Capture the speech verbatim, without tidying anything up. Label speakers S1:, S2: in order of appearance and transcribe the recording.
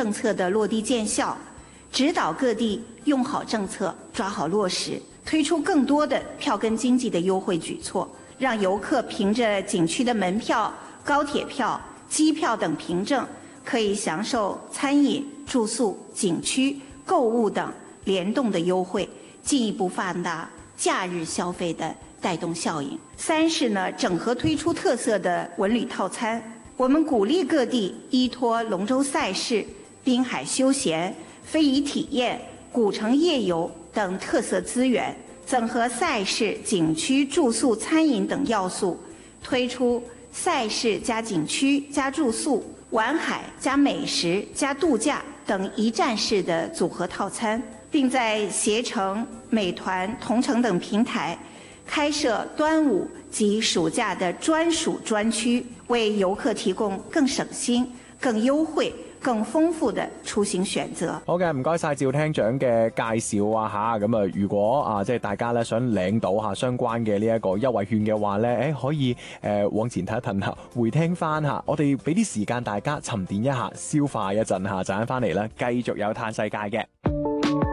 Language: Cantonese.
S1: 政策的落地见效，指导各地用好政策，抓好落实，推出更多的票根经济的优惠举措，让游客凭着景区的门票、高铁票、机票等凭证，可以享受餐饮、住宿、景区、购物等联动的优惠，进一步放大假日消费的带动效应。三是呢，整合推出特色的文旅套餐，我们鼓励各地依托龙舟赛事、滨海休闲、非遗体验、古城夜游等特色资源，整合赛事、景区、住宿、餐饮等要素，推出赛事加景区加住宿、玩海加美食加度假等一站式的组合套餐，并在携程、美团、同城等平台开设端午及暑假的专属专区，为游客提供更省心、更優惠、更豐富的出行選擇。
S2: 好嘅，唔該晒趙廳長嘅介紹啊吓，咁啊，如果啊即係大家咧想領到吓相關嘅呢一個優惠券嘅話咧，誒可以誒、呃、往前睇一睇下，回聽翻吓，我哋俾啲時間大家沉澱一下，消化一陣吓，陣間翻嚟咧繼續有嘆世界嘅。